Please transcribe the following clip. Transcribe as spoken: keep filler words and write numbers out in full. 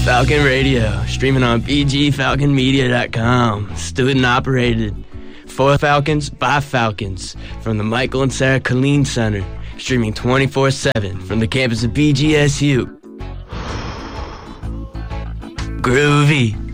Falcon Radio, streaming on b g falcon media dot com. Student operated. For Falcons, by Falcons. From the Michael and Sarah Killeen Center. Streaming twenty-four seven from the campus of B G S U. Groovy.